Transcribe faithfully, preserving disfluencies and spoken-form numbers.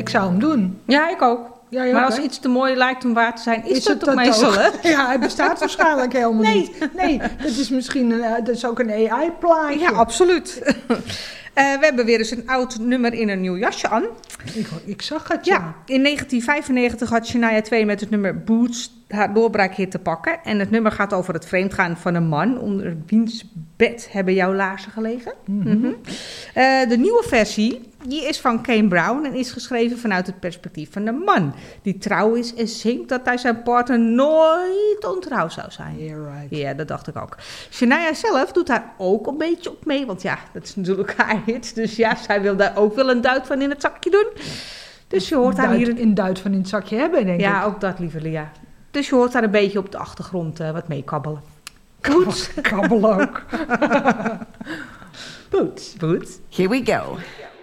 ik zou hem doen. Ja, ik ook. Ja, ja, maar okay. als iets te mooi lijkt om waar te zijn, is, is het, het ook dat meestal, ook? hè? Ja, hij bestaat waarschijnlijk helemaal nee. niet. Nee, dat is misschien een, dat is ook een A I-plaatje. Ja, absoluut. uh, we hebben weer eens een oud nummer in een nieuw jasje aan. Ik, ik zag het, ja. ja. In negentien vijfennegentig had Shania Twain met het nummer Boots haar doorbraakhit te pakken. En het nummer gaat over het vreemdgaan van een man. Onder wiens bed hebben jouw laarzen gelegen? Mm-hmm. Mm-hmm. Uh, de nieuwe versie, die is van Kane Brown en is geschreven vanuit het perspectief van een man. Die trouw is en zingt dat hij zijn partner nooit ontrouw zou zijn. Yeah, right. Ja, dat dacht ik ook. Shania zelf doet daar ook een beetje op mee. Want ja, dat is natuurlijk haar hit. Dus ja, zij wil daar ook wel een duit van in het zakje doen. Dus je hoort Duit, haar hier... Een... in duit van in het zakje hebben, denk ja, ik. Ja, ook dat, lieve Lia. Dus je hoort daar een beetje op de achtergrond uh, wat mee kabbelen. Boots. Kabbel ook. Boots. Boots. Here we go.